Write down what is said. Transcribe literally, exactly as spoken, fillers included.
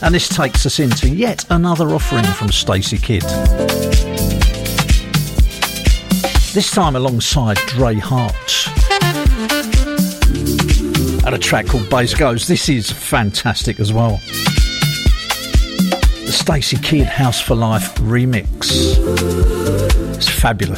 And this takes us into yet another offering from Stacey Kidd. This time alongside Dre Hart. And a track called Bass Goes. This is fantastic as well. The Stacey Kidd House for Life remix. It's fabulous.